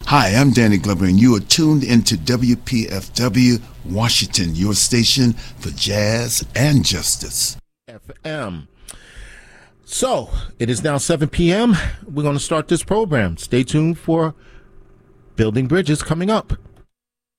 Hi, I'm Danny Glover, and you are tuned into WPFW Washington, your station for jazz and justice. FM. So, it is now 7 p.m. We're going to start this program. Stay tuned for Building Bridges coming up.